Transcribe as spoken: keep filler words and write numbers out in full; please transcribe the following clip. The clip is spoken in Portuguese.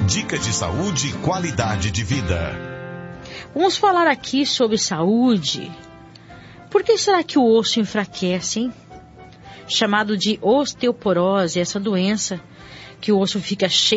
Dicas de saúde e qualidade de vida. Vamos falar aqui sobre saúde. Por que será que o osso enfraquece, hein? Chamado de osteoporose, essa doença que o osso fica cheio